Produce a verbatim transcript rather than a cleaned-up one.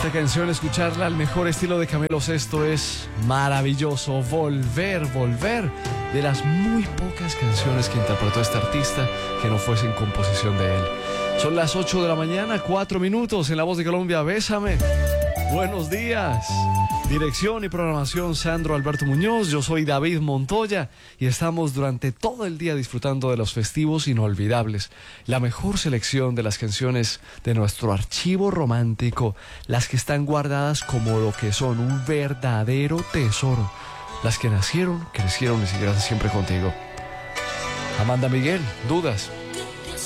Esta canción, escucharla al mejor estilo de Camilo Sesto es maravilloso. Volver, volver, de las muy pocas canciones que interpretó este artista que no fuesen composición de él. Son las ocho de la mañana, cuatro minutos en La Voz de Colombia. Bésame. Buenos días. Dirección y programación Sandro Alberto Muñoz. Yo soy David Montoya y estamos durante todo el día disfrutando de los festivos inolvidables. La mejor selección de las canciones de nuestro archivo romántico, las que están guardadas como lo que son, un verdadero tesoro. Las que nacieron, crecieron y seguirán siempre contigo. Amanda Miguel, Dudas.